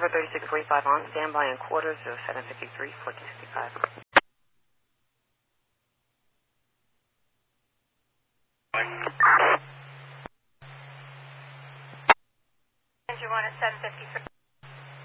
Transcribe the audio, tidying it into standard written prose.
Chicago 3645 on standby in quarters 0753 1465. You want a 753?